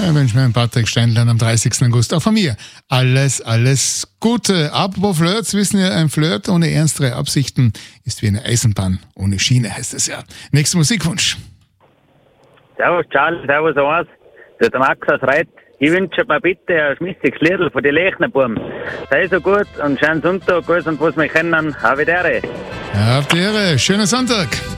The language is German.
Ich wünsche mir Patrick Steindl am 30. August auch von mir alles Gute. Apropos Flirts, wissen wir, ein Flirt ohne ernstere Absichten ist wie eine Eisenbahn ohne Schiene, heißt es ja. Nächster Musikwunsch. Servus Charles, servus Ars. Der Max aus Reit. Ich wünsche mir bitte ein schmissiges Liedl von den Lechnerbuben. Sei so gut und schönen Sonntag, alles und was wir kennen. Auf Wiedersehen. Auf die Ehre, schönen Sonntag.